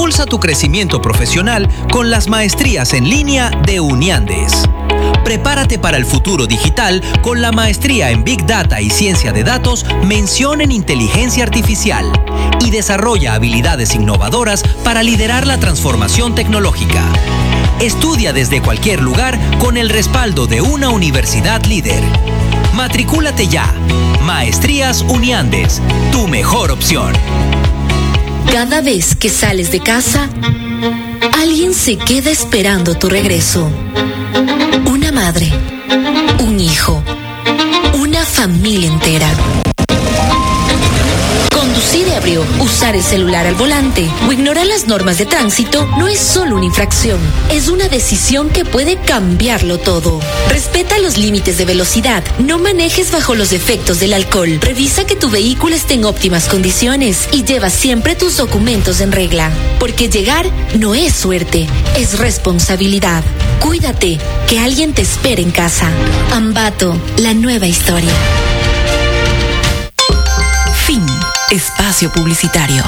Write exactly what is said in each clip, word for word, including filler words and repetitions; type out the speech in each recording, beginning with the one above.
Impulsa tu crecimiento profesional con las maestrías en línea de Uniandes. Prepárate para el futuro digital con la maestría en Big Data y Ciencia de Datos, mención en Inteligencia Artificial, y desarrolla habilidades innovadoras para liderar la transformación tecnológica. Estudia desde cualquier lugar con el respaldo de una universidad líder. Matricúlate ya. Maestrías Uniandes, tu mejor opción. Cada vez que sales de casa, alguien se queda esperando tu regreso. Una madre, un hijo, una familia entera. Conducir ebrio, usar el celular al volante o ignorar las normas de tránsito no es solo una infracción, es una decisión que puede cambiarlo todo. Respeta los límites de velocidad, no manejes bajo los efectos del alcohol, revisa que tu vehículo esté en óptimas condiciones y lleva siempre tus documentos en regla, porque llegar no es suerte, es responsabilidad. Cuídate, que alguien te espere en casa. Ambato, la nueva historia. Fin. Espacio publicitario.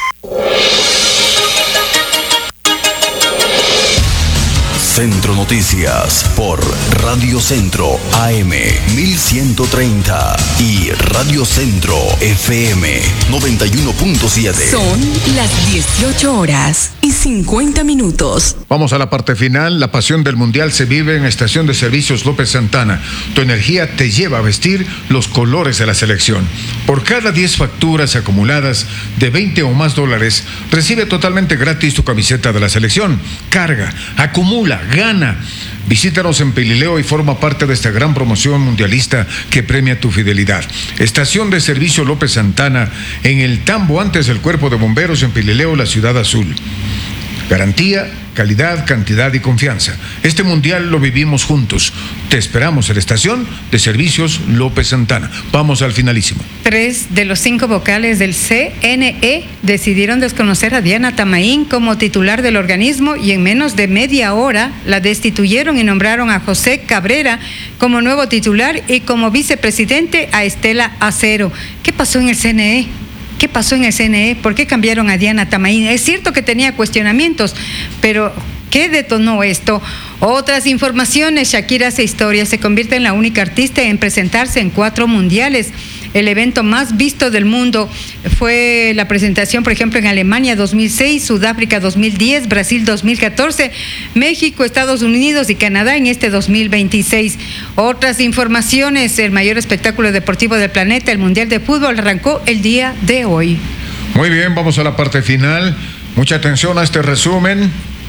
Centro Noticias por Radio Centro A M mil ciento treinta y Radio Centro F M noventa y uno punto siete. Son las dieciocho horas y cincuenta minutos. Vamos a la parte final. La pasión del Mundial se vive en Estación de Servicios López Santana. Tu energía te lleva a vestir los colores de la selección. Por cada diez facturas acumuladas de veinte o más dólares, recibe totalmente gratis tu camiseta de la selección. Carga, acumula, gana. Visítanos en Pilileo y forma parte de esta gran promoción mundialista que premia tu fidelidad. Estación de Servicio López Santana, en el Tambo, antes del Cuerpo de Bomberos, en Pilileo, la Ciudad Azul. Garantía, calidad, cantidad y confianza. Este mundial lo vivimos juntos. Te esperamos en la Estación de Servicios López Santana. Vamos al finalísimo. Tres de los cinco vocales del C N E decidieron desconocer a Diana Tamaín como titular del organismo y en menos de media hora la destituyeron y nombraron a José Cabrera como nuevo titular y como vicepresidente a Estela Acero. ¿Qué pasó en el C N E? ¿Qué pasó en el C N E? ¿Por qué cambiaron a Diana Tamaín? Es cierto que tenía cuestionamientos, pero ¿qué detonó esto? Otras informaciones. Shakira hace historia, se convierte en la única artista en presentarse en cuatro mundiales. El evento más visto del mundo fue la presentación, por ejemplo, en Alemania dos mil seis, Sudáfrica dos mil diez, Brasil dos mil catorce, México, Estados Unidos y Canadá en este dos mil veintiséis. Otras informaciones. El mayor espectáculo deportivo del planeta, el Mundial de Fútbol, arrancó el día de hoy. Muy bien, vamos a la parte final. Mucha atención a este resumen.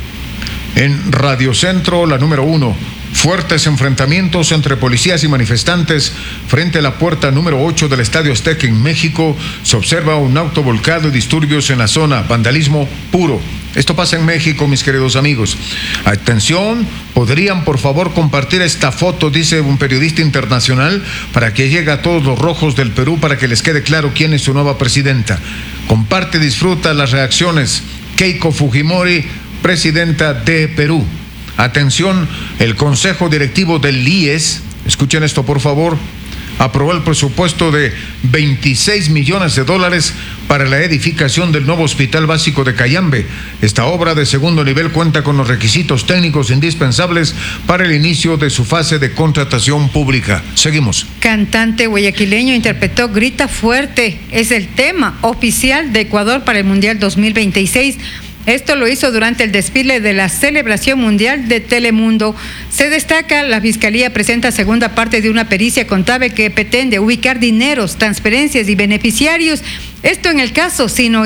En Radio Centro, la número uno. Fuertes enfrentamientos entre policías y manifestantes frente a la puerta número ocho del Estadio Azteca en México. Se observa un auto volcado y disturbios en la zona. Vandalismo puro. Esto pasa en México, mis queridos amigos. Atención, ¿podrían por favor compartir esta foto? Dice un periodista internacional, para que llegue a todos los rojos del Perú, para que les quede claro quién es su nueva presidenta. Comparte, disfruta las reacciones. Keiko Fujimori, presidenta de Perú. Atención, el Consejo Directivo del I E S, escuchen esto por favor, aprobó el presupuesto de veintiséis millones de dólares para la edificación del nuevo Hospital Básico de Cayambe. Esta obra de segundo nivel cuenta con los requisitos técnicos indispensables para el inicio de su fase de contratación pública. Seguimos. Cantante guayaquileño interpretó Grita Fuerte. Es el tema oficial de Ecuador para el Mundial dos mil veintiséis. Esto lo hizo durante el desfile de la celebración mundial de Telemundo. Se destaca, la Fiscalía presenta segunda parte de una pericia contable que pretende ubicar dineros, transferencias y beneficiarios. Esto en el caso Sino